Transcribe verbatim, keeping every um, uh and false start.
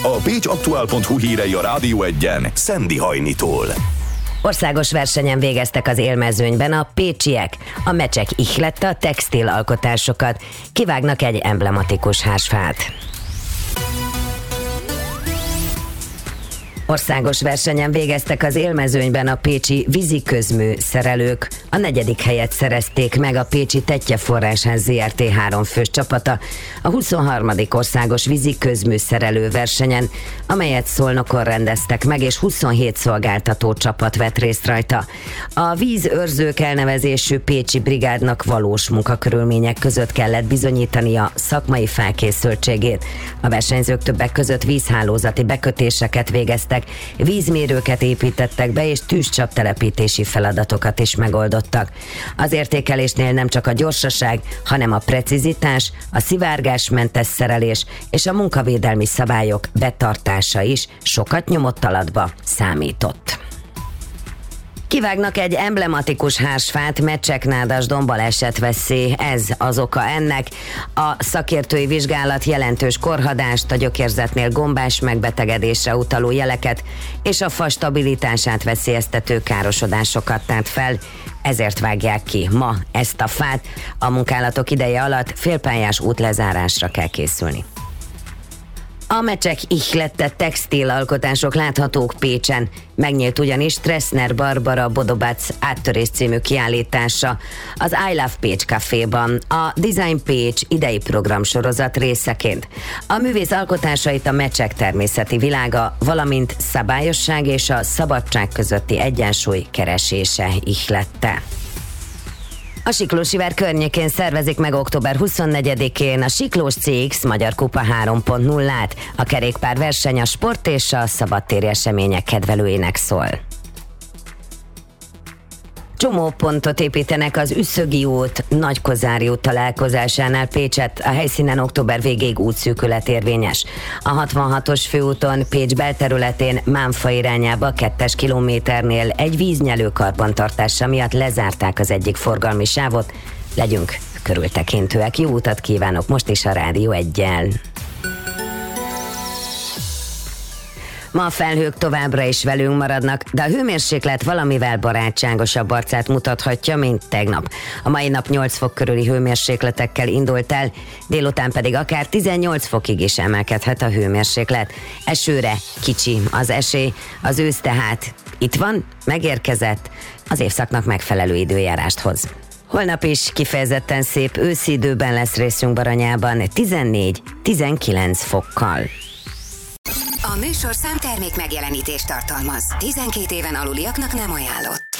A pécsaktuál pont hu hírei a Rádió Egyen Szendi Hajnitól. Országos versenyen végeztek az élmezőnyben a pécsiek. A Mecsek ihlette a textilalkotásokat. Kivágnak egy emblematikus házfát. Országos versenyen végeztek az élmezőnyben a pécsi víziközmű szerelők. A negyedik helyet szerezték meg a pécsi Tettye Forrásház zé er té három fős csapata a huszonharmadik országos víziközmű szerelő versenyen, amelyet Szolnokon rendeztek meg, és huszonhét szolgáltató csapat vett részt rajta. A vízőrzők elnevezésű pécsi brigádnak valós munkakörülmények között kellett bizonyítania szakmai felkészültségét. A versenyzők többek között vízhálózati bekötéseket végeztek, vízmérőket építettek be, és tűzcsaptelepítési feladatokat is megoldottak. Az értékelésnél nem csak a gyorsaság, hanem a precizitás, a szivárgásmentes szerelés és a munkavédelmi szabályok betartása is sokat nyomott alatba számított. Kivágnak egy emblematikus hársfát, Mecsek-Nádasdon baleset veszély, ez az oka ennek. A szakértői vizsgálat jelentős korhadást, a gyökérzetnél gombás megbetegedésre utaló jeleket és a fa stabilitását veszélyeztető károsodásokat tárt fel. Ezért vágják ki ma ezt a fát. A munkálatok ideje alatt félpályás útlezárásra kell készülni. A Mecsek ihlette textilalkotások láthatók Pécsen. Megnyílt ugyanis Treszner Barbara Bodobac áttörés című kiállítása az I Love Pécs Caféban, a Design Pécs idei programsorozat részeként. A művész alkotásait a Mecsek természeti világa, valamint szabályosság és a szabadság közötti egyensúly keresése ihlette. A Siklósivár környékén szervezik meg október huszonnegyedikén a Siklós cé iksz Magyar Kupa három pont nullát. A kerékpárverseny a sport és a szabadtéri események kedvelőinek szól. Csomópontot építenek az Üszögi út, Nagykozári út találkozásánál Pécset, a helyszínen október végéig útszűkület érvényes. A hatvanhatos főúton Pécs belterületén Mánfa irányába kettes kilométernél egy víznyelő karbantartása miatt lezárták az egyik forgalmi sávot. Legyünk körültekintőek, jó utat kívánok most is a Rádió Eggyel. Ma a felhők továbbra is velünk maradnak, de a hőmérséklet valamivel barátságosabb arcát mutathatja, mint tegnap. A mai nap nyolc fok körüli hőmérsékletekkel indult el, délután pedig akár tizennyolc fokig is emelkedhet a hőmérséklet. Esőre kicsi az esély, az ősz tehát itt van, megérkezett, az évszaknak megfelelő időjárást hoz. Holnap is kifejezetten szép őszi időben lesz részünk Baranyában, tizennégy-tizenkilenc fokkal. A műsorszám termék megjelenítést tartalmaz. tizenkét éven aluliaknak nem ajánlott.